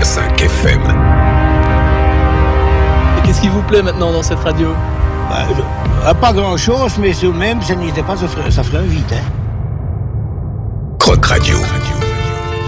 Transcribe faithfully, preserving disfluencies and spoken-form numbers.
cinq F M. Et qu'est-ce qui vous plaît maintenant dans cette radio ? Bah, je, pas grand-chose, mais tout de même, ça n'était pas, ça ferait, ça ferait un vide. Hein. Croc Radio.